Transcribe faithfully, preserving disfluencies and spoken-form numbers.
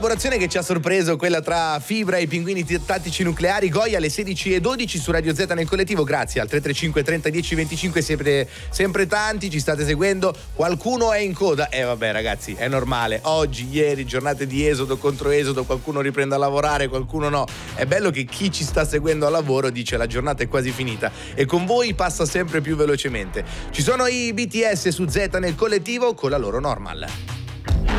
Collaborazione che ci ha sorpreso, quella tra Fibra e i Pinguini Tattici Nucleari. Goya alle sedici e dodici su Radio Z nel collettivo. Grazie al tre tre cinque trenta dieci venticinque, sempre, sempre tanti, ci state seguendo. Qualcuno è in coda. E eh, vabbè ragazzi, è normale. Oggi, ieri, giornate di esodo contro esodo, qualcuno riprende a lavorare, qualcuno no. È bello che chi ci sta seguendo al lavoro dice la giornata è quasi finita e con voi passa sempre più velocemente. Ci sono i B T S su Z nel collettivo con la loro Normal.